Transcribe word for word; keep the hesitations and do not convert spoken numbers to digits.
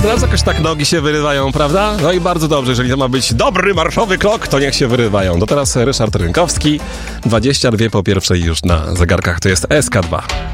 od razu jakoś tak nogi się wyrywają, prawda? No i bardzo dobrze, jeżeli to ma być dobry marszowy krok, to niech się wyrywają. To teraz Ryszard Rynkowski, dwadzieścia dwie po pierwszej już na zegarkach, to jest S K dwa.